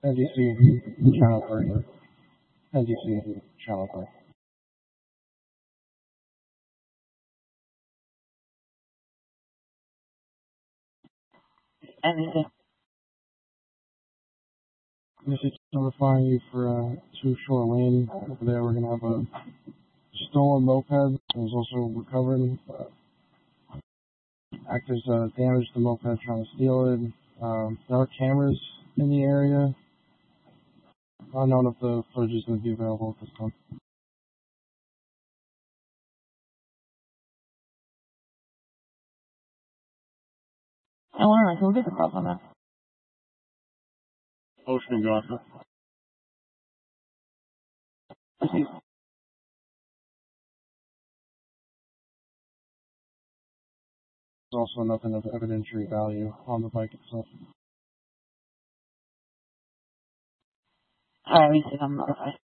As you see, channel 3. As you see, channel 3. Anything. This is notifying you for 2 Shore Lane. Over there, we're going to have a stolen moped that was also recovered. Actors damaged the moped trying to steal it. There are cameras in the area. Unknown if the footage is going to be available at this time. I wonder who did the cross on that. Ocean and Gosha. There's also nothing of evidentiary value on the bike itself. Alright, we see them notified.